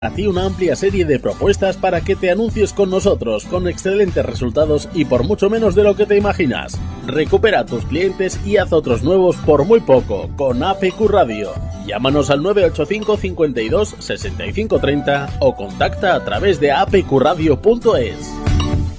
a ti una amplia serie de propuestas para que te anuncies con nosotros, con excelentes resultados y por mucho menos de lo que te imaginas. Recupera a tus clientes y haz otros nuevos por muy poco, con APQ Radio. Llámanos al 985 52 65 30 o contacta a través de apqradio.es.